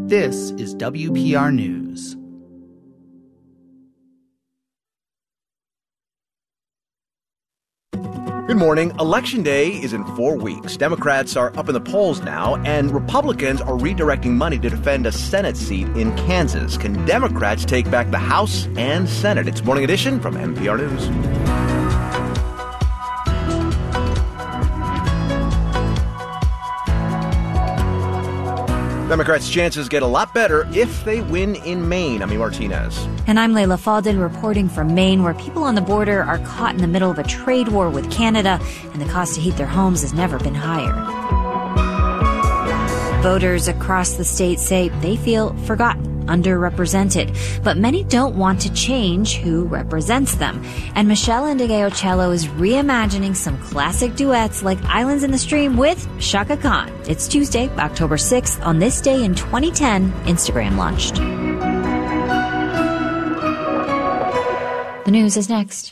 This is WPR News. Good morning. Election Day is in 4 weeks. Democrats are up in the polls now, and Republicans are redirecting money to defend a Senate seat in Kansas. Can Democrats take back the House and Senate? It's Morning Edition from NPR News. Democrats' chances get a lot better if they win in Maine. Amy Martinez. And I'm Layla Faldin reporting from Maine, where people on the border are caught in the middle of a trade war with Canada, and the cost to heat their homes has never been higher. Voters across the state say they feel forgotten, underrepresented, but many don't want to change who represents them. And Michelle Ndegeocello is reimagining some classic duets like Islands in the Stream with Chaka Khan. It's Tuesday, October 6th. On this day in 2010, Instagram launched. The news is next.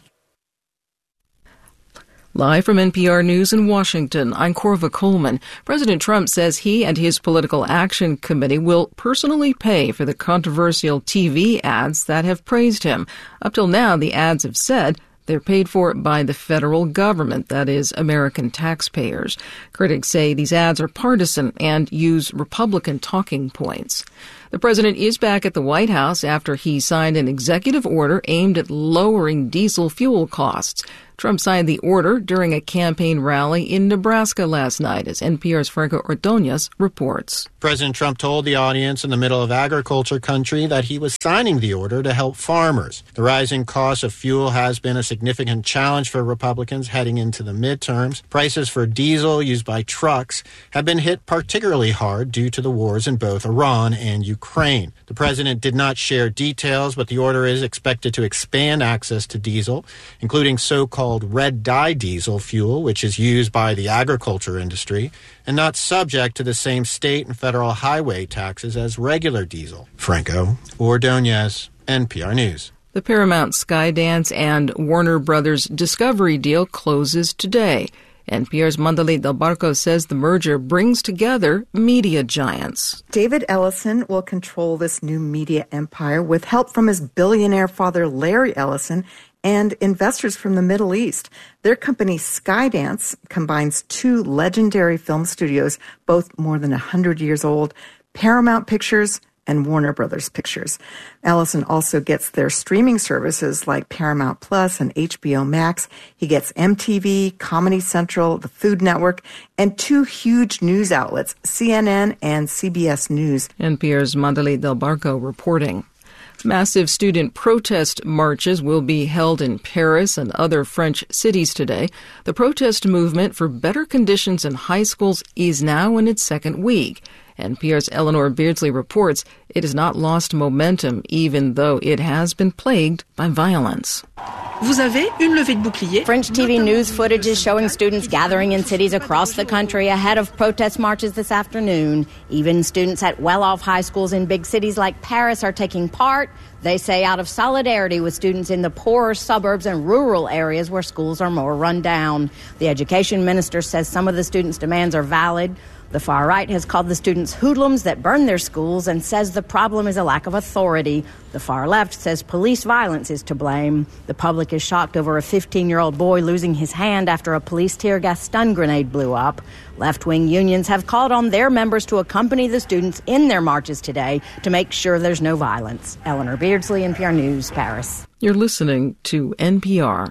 Live from NPR News in Washington, I'm Corva Coleman. President Trump says he and his Political Action Committee will personally pay for the controversial TV ads that have praised him. Up till now, the ads have said they're paid for by the federal government, that is, American taxpayers. Critics say these ads are partisan and use Republican talking points. The president is back at the White House after he signed an executive order aimed at lowering diesel fuel costs. Trump signed the order during a campaign rally in Nebraska last night, as NPR's Franco Ordonez reports. President Trump told the audience in the middle of agriculture country that he was signing the order to help farmers. The rising cost of fuel has been a significant challenge for Republicans heading into the midterms. Prices for diesel used by trucks have been hit particularly hard due to the wars in both Iran and Ukraine. The president did not share details, but the order is expected to expand access to diesel, including so-called red dye diesel fuel, which is used by the agriculture industry and not subject to the same state and federal highway taxes as regular diesel. Franco Ordonez, NPR News. The Paramount Skydance and Warner Brothers Discovery deal closes today. NPR's Mandalay Del Barco says the merger brings together media giants. David Ellison will control this new media empire with help from his billionaire father, Larry Ellison, and investors from the Middle East. Their company, Skydance, combines two legendary film studios, both more than 100 years old, Paramount Pictures and Warner Brothers Pictures. Ellison also gets their streaming services like Paramount Plus and HBO Max. He gets MTV, Comedy Central, the Food Network, and two huge news outlets, CNN and CBS News. NPR's Mandalay Del Barco reporting. Massive student protest marches will be held in Paris and other French cities today. The protest movement for better conditions in high schools is now in its second week. NPR's Eleanor Beardsley reports it has not lost momentum, even though it has been plagued by violence. Vous avez une levée de bouclier. French TV news footage is showing students gathering in cities across the country ahead of protest marches this afternoon. Even students at well-off high schools in big cities like Paris are taking part. They say out of solidarity with students in the poorer suburbs and rural areas where schools are more run down. The education minister says some of the students' demands are valid. The far right has called the students hoodlums that burn their schools and says the problem is a lack of authority. The far left says police violence is to blame. The public is shocked over a 15-year-old boy losing his hand after a police tear gas stun grenade blew up. Left-wing unions have called on their members to accompany the students in their marches today to make sure there's no violence. Eleanor Beardsley, NPR News, Paris. You're listening to NPR.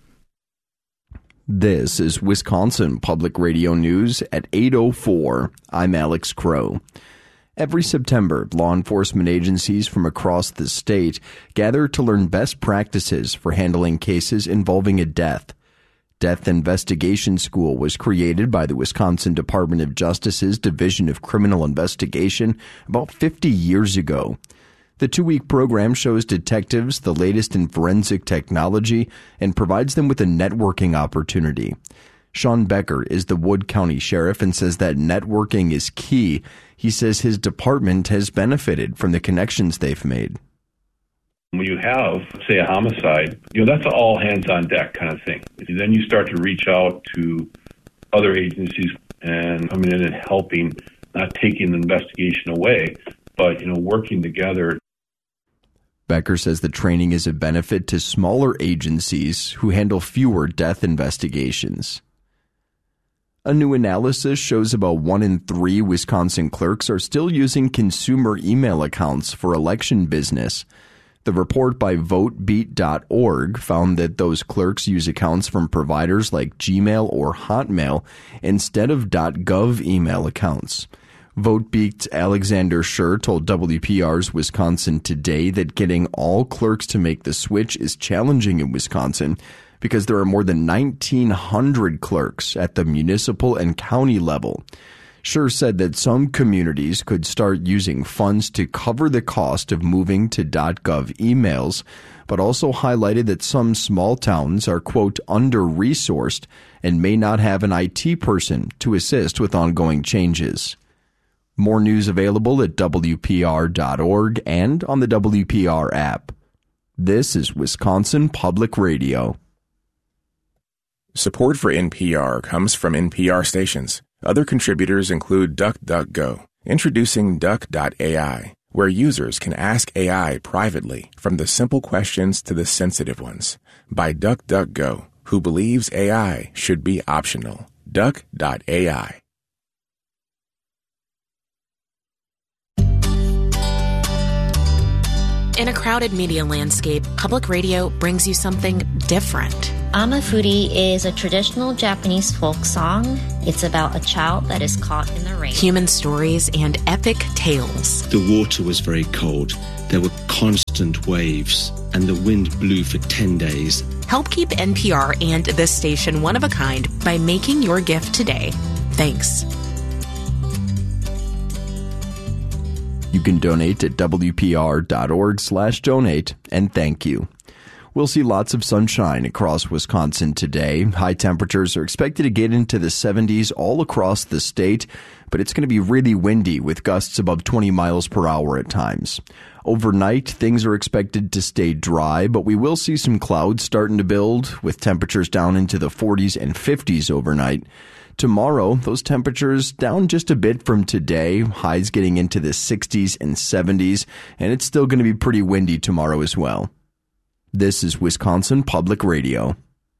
This is Wisconsin Public Radio News at 8:04. I'm Alex Crow. Every September, law enforcement agencies from across the state gather to learn best practices for handling cases involving a death. Death Investigation School was created by the Wisconsin Department of Justice's Division of Criminal Investigation about 50 years ago. The 2-week program shows detectives the latest in forensic technology and provides them with a networking opportunity. Sean Becker is the Wood County Sheriff and says that networking is key. He says his department has benefited from the connections they've made. When you have, say, a homicide, that's an all hands on deck kind of thing. Then you start to reach out to other agencies and coming in and helping, not taking the investigation away, but, working together. Becker says the training is a benefit to smaller agencies who handle fewer death investigations. A new analysis shows about 1 in 3 Wisconsin clerks are still using consumer email accounts for election business. The report by votebeat.org found that those clerks use accounts from providers like Gmail or Hotmail instead of .gov email accounts. VoteBeat's Alexander Schur told WPR's Wisconsin Today that getting all clerks to make the switch is challenging in Wisconsin because there are more than 1,900 clerks at the municipal and county level. Schur said that some communities could start using funds to cover the cost of moving to .gov emails, but also highlighted that some small towns are, quote, under-resourced and may not have an IT person to assist with ongoing changes. More news available at WPR.org and on the WPR app. This is Wisconsin Public Radio. Support for NPR comes from NPR stations. Other contributors include DuckDuckGo, introducing Duck.ai, where users can ask AI privately from the simple questions to the sensitive ones, by DuckDuckGo, who believes AI should be optional. Duck.ai. In a crowded media landscape, public radio brings you something different. Amafuri is a traditional Japanese folk song. It's about a child that is caught in the rain. Human stories and epic tales. The water was very cold. There were constant waves, and the wind blew for 10 days. Help keep NPR and this station one of a kind by making your gift today. Thanks. You can donate at WPR.org/donate, and thank you. We'll see lots of sunshine across Wisconsin today. High temperatures are expected to get into the 70s all across the state, but it's going to be really windy with gusts above 20 miles per hour at times. Overnight, things are expected to stay dry, but we will see some clouds starting to build with temperatures down into the 40s and 50s overnight. Tomorrow, those temperatures down just a bit from today, highs getting into the 60s and 70s, and it's still going to be pretty windy tomorrow as well. This is Wisconsin Public Radio.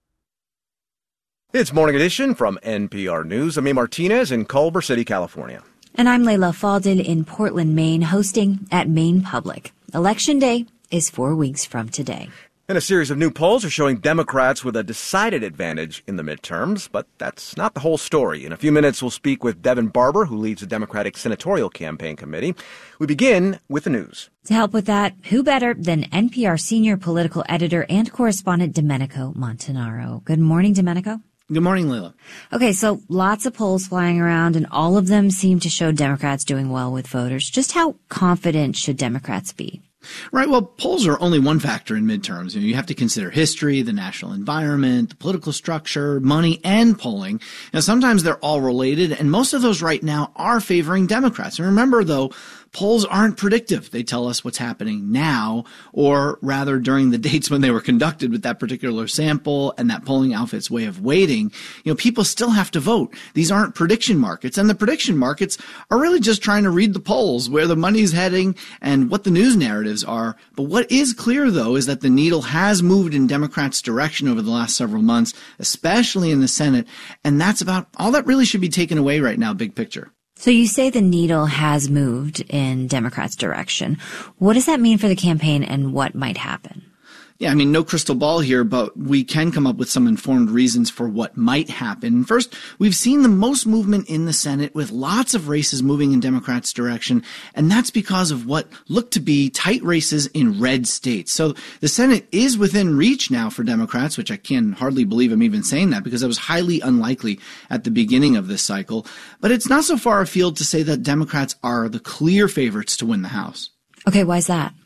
It's Morning Edition from NPR News. I'm A. Martinez in Culver City, California. And I'm Layla Faldin in Portland, Maine, hosting at Maine Public. Election Day is 4 weeks from today. And a series of new polls are showing Democrats with a decided advantage in the midterms, but that's not the whole story. In a few minutes, we'll speak with Devin Barber, who leads the Democratic Senatorial Campaign Committee. We begin with the news. To help with that, who better than NPR senior political editor and correspondent Domenico Montanaro. Good morning, Domenico. Good morning, Layla. Okay, so lots of polls flying around, and all of them seem to show Democrats doing well with voters. Just how confident should Democrats be? Right. Well, polls are only one factor in midterms. You have to consider history, the national environment, the political structure, money, and polling. Now, sometimes they're all related, and most of those right now are favoring Democrats. And remember, though, polls aren't predictive. They tell us what's happening now, or rather during the dates when they were conducted with that particular sample and that polling outfit's way of weighting. People still have to vote. These aren't prediction markets, and the prediction markets are really just trying to read the polls, where the money's heading and what the news narratives are. But what is clear, though, is that the needle has moved in Democrats' direction over the last several months, especially in the Senate, and that's about all that really should be taken away right now, big picture. So you say the needle has moved in Democrats' direction. What does that mean for the campaign and what might happen? Yeah, no crystal ball here, but we can come up with some informed reasons for what might happen. First, we've seen the most movement in the Senate with lots of races moving in Democrats' direction, and that's because of what look to be tight races in red states. So the Senate is within reach now for Democrats, which I can hardly believe I'm even saying that because that was highly unlikely at the beginning of this cycle. But it's not so far afield to say that Democrats are the clear favorites to win the House. Okay, why is that?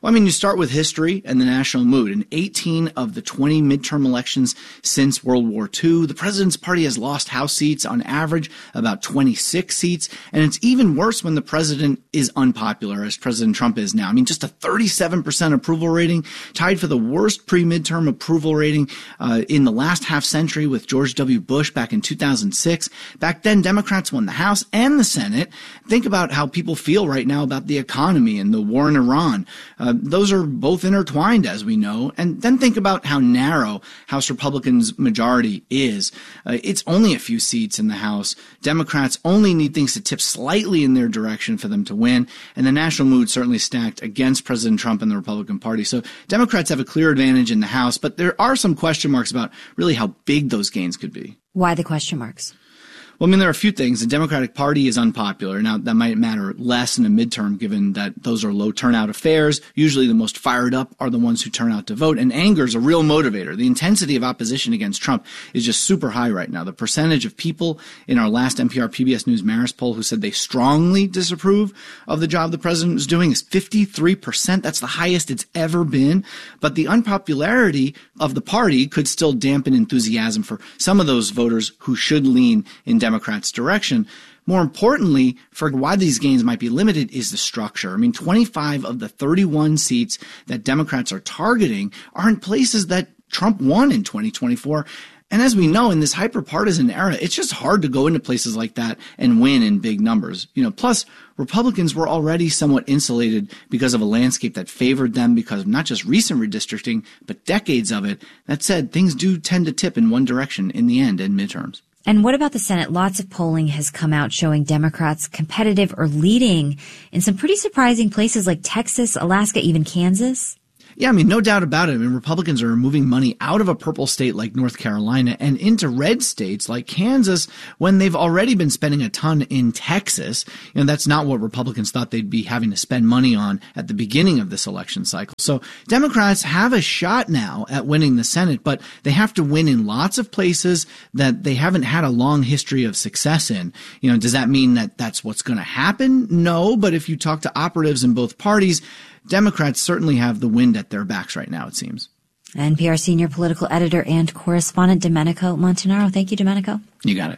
Well, I mean, you start with history and the national mood. In 18 of the 20 midterm elections since World War II, the president's party has lost House seats on average about 26 seats. And it's even worse when the president is unpopular, as President Trump is now. I mean, just a 37% approval rating, tied for the worst pre-midterm approval rating in the last half century with George W. Bush back in 2006. Back then, Democrats won the House and the Senate. Think about how people feel right now about the economy and the war in Iran. Those are both intertwined, as we know. And then think about how narrow House Republicans' majority is. It's only a few seats in the House. Democrats only need things to tip slightly in their direction for them to win. And the national mood certainly stacked against President Trump and the Republican Party. So Democrats have a clear advantage in the House, but there are some question marks about really how big those gains could be. Why the question marks? Well, I mean, there are a few things. The Democratic Party is unpopular. Now, that might matter less in a midterm, given that those are low turnout affairs. Usually the most fired up are the ones who turn out to vote. And anger is a real motivator. The intensity of opposition against Trump is just super high right now. The percentage of people in our last NPR PBS News Marist poll who said they strongly disapprove of the job the president is doing is 53%. That's the highest it's ever been. But the unpopularity of the party could still dampen enthusiasm for some of those voters who should lean in Democrats' direction. More importantly, for why these gains might be limited is the structure. I mean, 25 of the 31 seats that Democrats are targeting are in places that Trump won in 2024. And as we know, in this hyper-partisan era, it's just hard to go into places like that and win in big numbers. Plus, Republicans were already somewhat insulated because of a landscape that favored them because of not just recent redistricting, but decades of it. That said, things do tend to tip in one direction in the end in midterms. And what about the Senate? Lots of polling has come out showing Democrats competitive or leading in some pretty surprising places like Texas, Alaska, even Kansas. Yeah, I mean, no doubt about it. I mean, Republicans are moving money out of a purple state like North Carolina and into red states like Kansas when they've already been spending a ton in Texas. That's not what Republicans thought they'd be having to spend money on at the beginning of this election cycle. So Democrats have a shot now at winning the Senate, but they have to win in lots of places that they haven't had a long history of success in. Does that mean that that's what's going to happen? No, but if you talk to operatives in both parties, Democrats certainly have the wind at their backs right now, it seems. NPR senior political editor and correspondent Domenico Montanaro. Thank you, Domenico. You got it.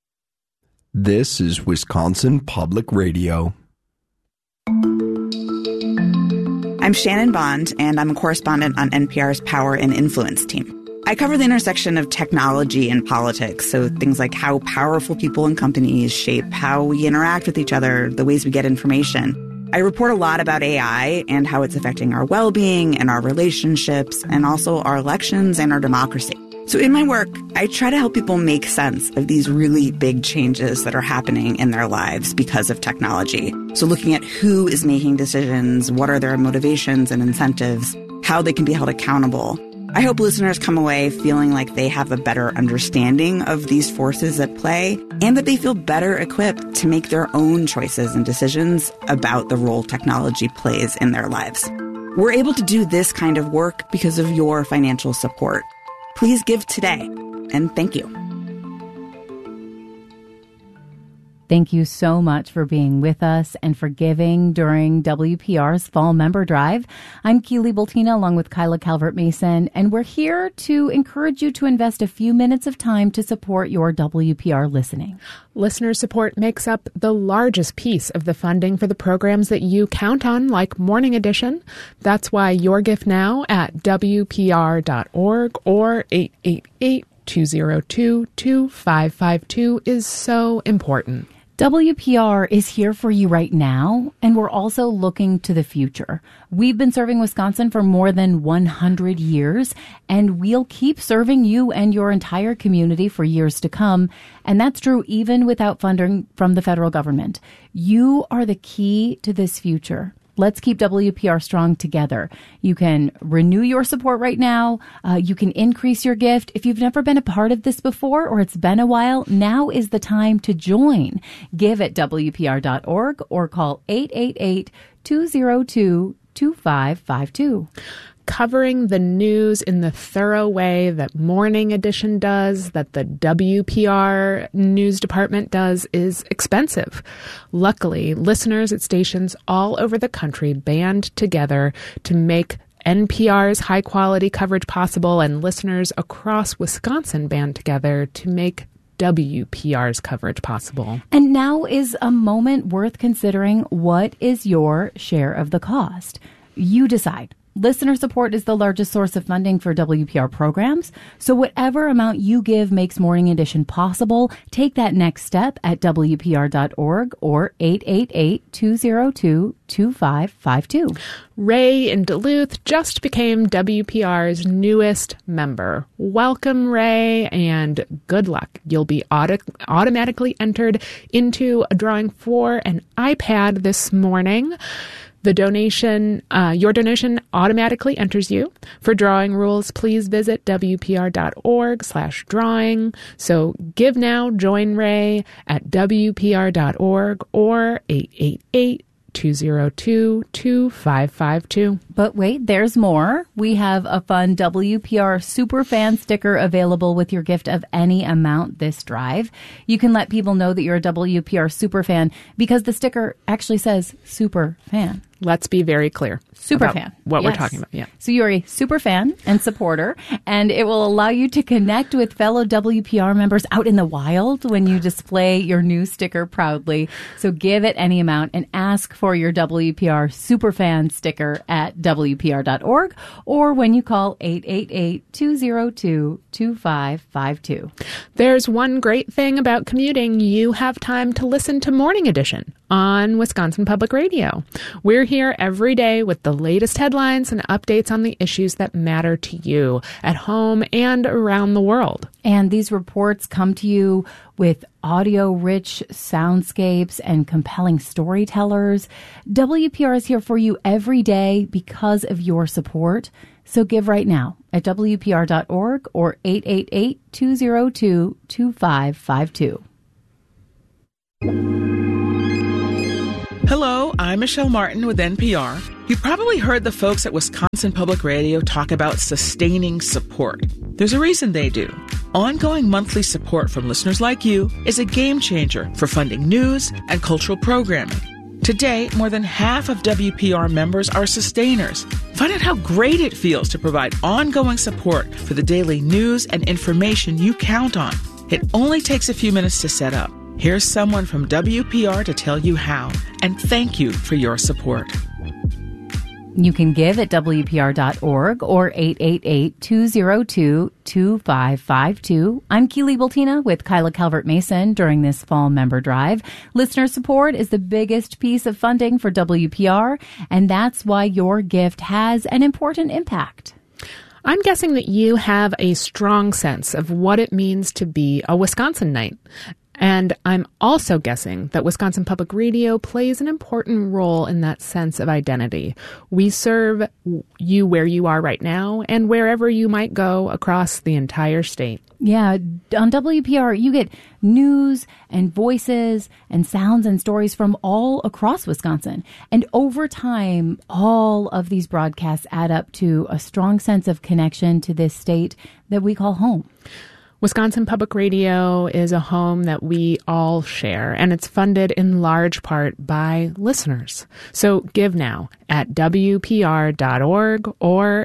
This is Wisconsin Public Radio. I'm Shannon Bond, and I'm a correspondent on NPR's Power and Influence team. I cover the intersection of technology and politics, so things like how powerful people and companies shape how we interact with each other, the ways we get information. I report a lot about AI and how it's affecting our well-being and our relationships and also our elections and our democracy. So in my work, I try to help people make sense of these really big changes that are happening in their lives because of technology. So looking at who is making decisions, what are their motivations and incentives, how they can be held accountable. I hope listeners come away feeling like they have a better understanding of these forces at play and that they feel better equipped to make their own choices and decisions about the role technology plays in their lives. We're able to do this kind of work because of your financial support. Please give today, and thank you. Thank you so much for being with us and for giving during WPR's Fall Member Drive. I'm Keely Bultina along with Kyla Calvert-Mason, and we're here to encourage you to invest a few minutes of time to support your WPR listening. Listener support makes up the largest piece of the funding for the programs that you count on, like Morning Edition. That's why your gift now at WPR.org or 888-202-2552 is so important. WPR is here for you right now, and we're also looking to the future. We've been serving Wisconsin for more than 100 years, and we'll keep serving you and your entire community for years to come. And that's true even without funding from the federal government. You are the key to this future. Let's keep WPR strong together. You can renew your support right now. You can increase your gift. If you've never been a part of this before or it's been a while, now is the time to join. Give at WPR.org or call 888-202-2552. covering the news in the thorough way that Morning Edition does, that the WPR news department does, is expensive. Luckily, listeners at stations all over the country band together to make NPR's high-quality coverage possible, and listeners across Wisconsin band together to make WPR's coverage possible. And now is a moment worth considering. What is your share of the cost? You decide. Listener support is the largest source of funding for WPR programs, so whatever amount you give makes Morning Edition possible. Take that next step at WPR.org or 888-202-2552. Ray in Duluth just became WPR's newest member. Welcome, Ray, and good luck. You'll be automatically entered into a drawing for an iPad this morning. The donation, your donation automatically enters you. For drawing rules, please visit WPR.org/drawing. So give now, join Ray at WPR.org or 888-202-2552. But wait, there's more. We have a fun WPR Superfan sticker available with your gift of any amount this drive. You can let people know that you're a WPR Superfan because the sticker actually says Superfan. Let's be very clear. Superfan. What we're talking about. Yeah. So you're a superfan and supporter, and it will allow you to connect with fellow WPR members out in the wild when you display your new sticker proudly. So give it any amount and ask for your WPR Superfan sticker at WPR.org or when you call 888-202-2552. There's one great thing about commuting. You have time to listen to Morning Edition on Wisconsin Public Radio. We're here every day with the latest headlines and updates on the issues that matter to you at home and around the world. And these reports come to you with audio-rich soundscapes and compelling storytellers. WPR is here for you every day because of your support. So give right now at WPR.org or 888-202-2552. Hello, I'm Michelle Martin with NPR. You probably heard the folks at Wisconsin Public Radio talk about sustaining support. There's a reason they do. Ongoing monthly support from listeners like you is a game changer for funding news and cultural programming. Today, more than half of WPR members are sustainers. Find out how great it feels to provide ongoing support for the daily news and information you count on. It only takes a few minutes to set up. Here's someone from WPR to tell you how, and thank you for your support. You can give at WPR.org or 888-202-2552. I'm Keely Bultina with Kyla Calvert-Mason during this fall member drive. Listener support is the biggest piece of funding for WPR, and that's why your gift has an important impact. I'm guessing that you have a strong sense of what it means to be a Wisconsinite. And I'm also guessing that Wisconsin Public Radio plays an important role in that sense of identity. We serve you where you are right now and wherever you might go across the entire state. Yeah, on WPR, you get news and voices and sounds and stories from all across Wisconsin. And over time, all of these broadcasts add up to a strong sense of connection to this state that we call home. Wisconsin Public Radio is a home that we all share, and it's funded in large part by listeners. So give now at WPR.org or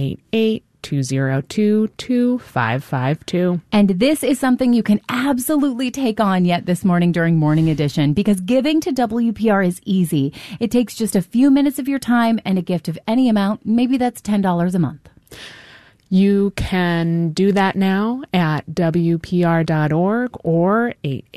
888-202-2552. And this is something you can absolutely take on yet this morning during Morning Edition, because giving to WPR is easy. It takes just a few minutes of your time and a gift of any amount. Maybe that's $10 a month. You can do that now at WPR.org or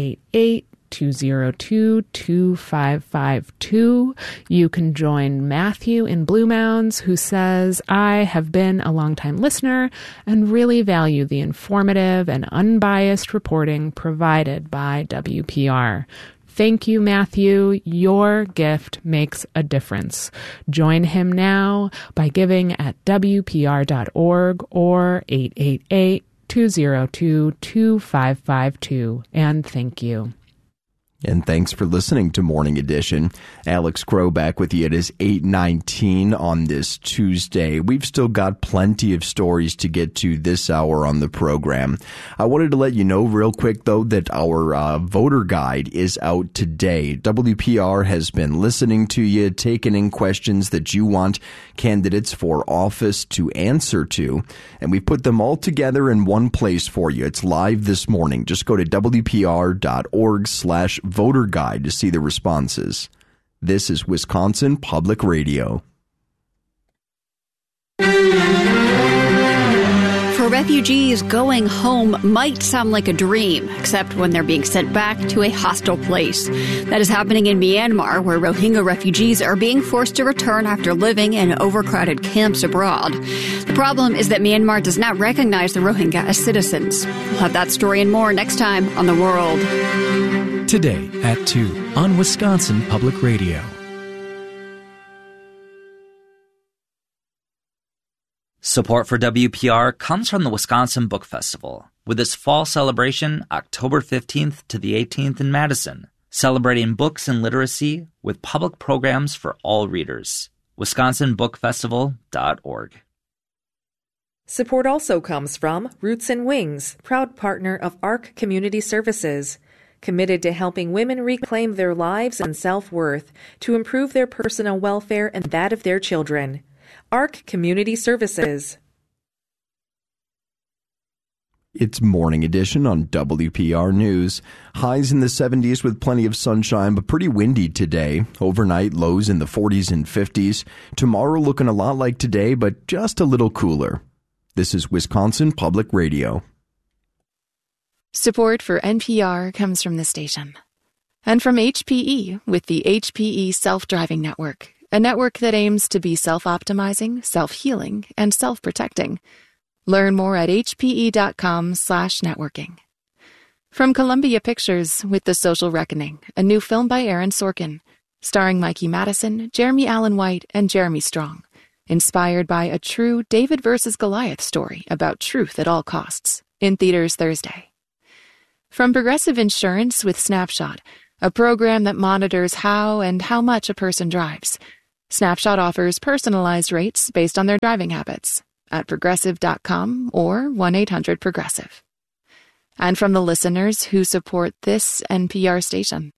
888-202-2552. You can join Matthew in Blue Mounds, who says, I have been a longtime listener and really value the informative and unbiased reporting provided by WPR. Thank you, Matthew. Your gift makes a difference. Join him now by giving at WPR.org or 888-202-2552. And thank you. And thanks for listening to Morning Edition. Alex Crow back with you. It is 8:19 on this Tuesday. We've still got plenty of stories to get to this hour on the program. I wanted to let you know real quick, though, that our voter guide is out today. WPR has been listening to you, taking in questions that you want candidates for office to answer to, and we put them all together in one place for you. It's live this morning. Just go to WPR.org/voter guide to see the responses. This is Wisconsin Public Radio. For refugees, going home might sound like a dream, except when they're being sent back to a hostile place. That is happening in Myanmar, where Rohingya refugees are being forced to return after living in overcrowded camps abroad. The problem is that Myanmar does not recognize the Rohingya as citizens. We'll have that story and more next time on The World. Today at 2 on Wisconsin Public Radio. Support for WPR comes from the Wisconsin Book Festival, with its fall celebration October 15th to the 18th in Madison, celebrating books and literacy with public programs for all readers. WisconsinBookFestival.org. Support also comes from Roots and Wings, proud partner of ARC Community Services, committed to helping women reclaim their lives and self-worth to improve their personal welfare and that of their children. ARC Community Services. It's Morning Edition on WPR News. Highs in the 70s with plenty of sunshine, but pretty windy today. Overnight lows in the 40s and 50s. Tomorrow looking a lot like today, but just a little cooler. This is Wisconsin Public Radio. Support for NPR comes from the station. And from HPE with the HPE Self-Driving Network. A network that aims to be self-optimizing, self-healing, and self-protecting. Learn more at hpe.com/networking. From Columbia Pictures with The Social Reckoning, a new film by Aaron Sorkin, starring Mikey Madison, Jeremy Allen White, and Jeremy Strong. Inspired by a true David versus Goliath story about truth at all costs. In theaters Thursday. From Progressive Insurance with Snapshot, a program that monitors how and how much a person drives. Snapshot offers personalized rates based on their driving habits at progressive.com or 1-800-PROGRESSIVE. And from the listeners who support this NPR station.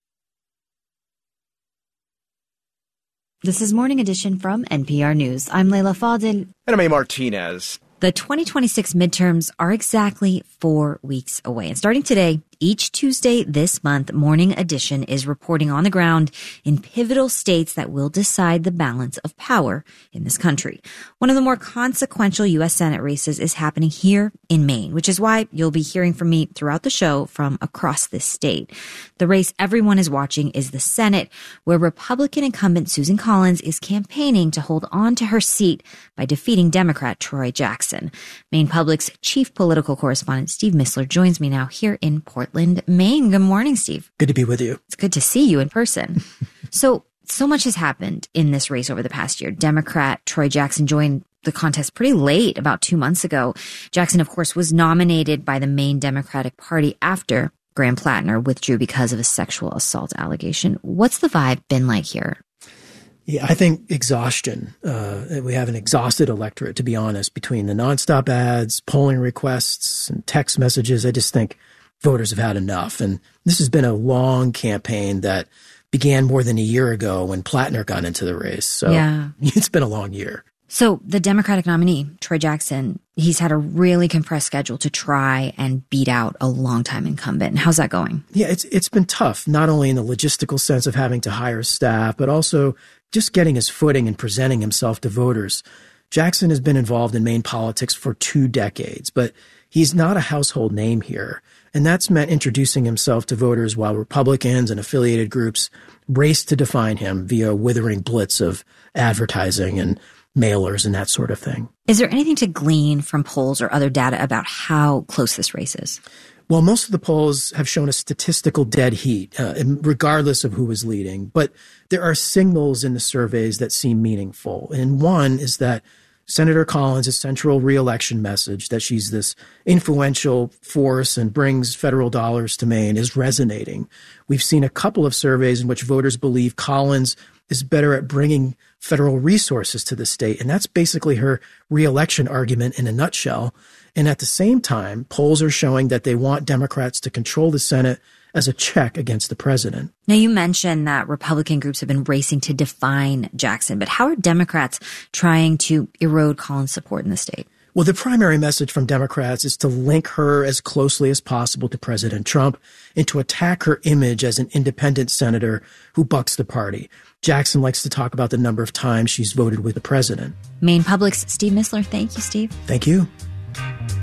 This is Morning Edition from NPR News. I'm Leila Fadel. And I'm A. Martinez. The 2026 midterms are exactly 4 weeks away. And starting today, each Tuesday this month, Morning Edition is reporting on the ground in pivotal states that will decide the balance of power in this country. One of the more consequential U.S. Senate races is happening here in Maine, which is why you'll be hearing from me throughout the show from across this state. The race everyone is watching is the Senate, where Republican incumbent Susan Collins is campaigning to hold on to her seat by defeating Democrat Troy Jackson. Maine Public's chief political correspondent Steve Missler joins me now here in Portland, Maine. Good morning, Steve. Good to be with you. It's good to see you in person. So much has happened in this race over the past year. Democrat Troy Jackson joined the contest pretty late, about 2 months ago. Jackson, of course, was nominated by the Maine Democratic Party after Graham Plattner withdrew because of a sexual assault allegation. What's the vibe been like here? Yeah, I think exhaustion. We have an exhausted electorate, to be honest, between the nonstop ads, polling requests, and text messages. I just think voters have had enough. And this has been a long campaign that began more than a year ago when Plattner got into the race. So yeah. It's been a long year. So the Democratic nominee, Troy Jackson, he's had a really compressed schedule to try and beat out a longtime incumbent. How's that going? Yeah, it's been tough, not only in the logistical sense of having to hire staff, but also just getting his footing and presenting himself to voters. Jackson has been involved in Maine politics for 2 decades, but he's not a household name here. And that's meant introducing himself to voters while Republicans and affiliated groups race to define him via a withering blitz of advertising and mailers and that sort of thing. Is there anything to glean from polls or other data about how close this race is? Well, most of the polls have shown a statistical dead heat, regardless of who is leading. But there are signals in the surveys that seem meaningful. And one is that Senator Collins' central reelection message that she's this influential force and brings federal dollars to Maine is resonating. We've seen a couple of surveys in which voters believe Collins is better at bringing federal resources to the state. And that's basically her reelection argument in a nutshell. And at the same time, polls are showing that they want Democrats to control the Senate as a check against the president. Now, you mentioned that Republican groups have been racing to define Jackson, but how are Democrats trying to erode Collins' support in the state? Well, the primary message from Democrats is to link her as closely as possible to President Trump and to attack her image as an independent senator who bucks the party. Jackson likes to talk about the number of times she's voted with the president. Maine Public's Steve Missler. Thank you, Steve. Thank you.